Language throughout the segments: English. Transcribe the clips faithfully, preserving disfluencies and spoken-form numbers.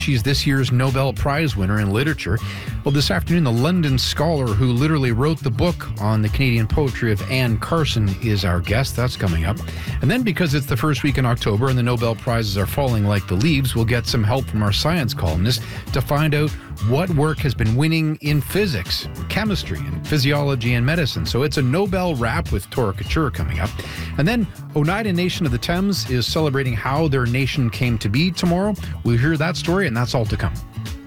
She's this year's Nobel Prize winner in literature. Well, this afternoon, the London scholar who literally wrote the book on the Canadian poetry of Anne Carson is our guest. That's coming up. And then, because it's the first week in October and the Nobel Prizes are falling like the leaves, we'll get some help from our science columnist to find out what work has been winning in physics, chemistry, and physiology and medicine. So it's a Nobel wrap with Tora Couture coming up. And then Oneida Nation of the Thames is celebrating how their nation came to be tomorrow. We'll hear that story, and that's all to come.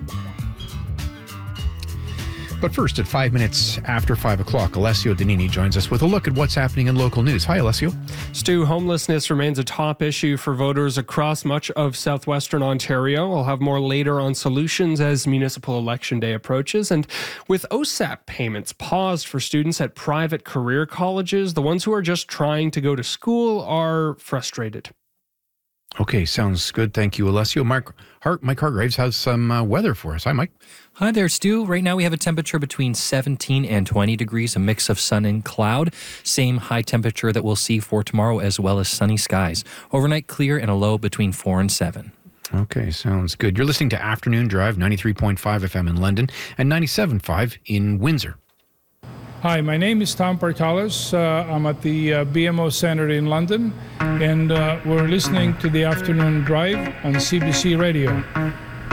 But first, at five minutes after five o'clock, Alessio Danini joins us with a look at what's happening in local news. Hi, Alessio. Stu, homelessness remains a top issue for voters across much of southwestern Ontario. We'll have more later on solutions as municipal election day approaches. And with O S A P payments paused for students at private career colleges, the ones who are just trying to go to school are frustrated. Okay, sounds good. Thank you, Alessio. Mark Hart, Mike Hargraves has some uh, weather for us. Hi, Mike. Hi there, Stu. Right now we have a temperature between seventeen and twenty degrees, a mix of sun and cloud. Same high temperature that we'll see for tomorrow, as well as sunny skies. Overnight clear and a low between four and seven. Okay, sounds good. You're listening to Afternoon Drive, ninety-three point five F M in London and ninety-seven point five in Windsor. Hi, my name is Tom Partalis. Uh, I'm at the uh, B M O Center in London, and uh, we're listening to the Afternoon Drive on C B C Radio.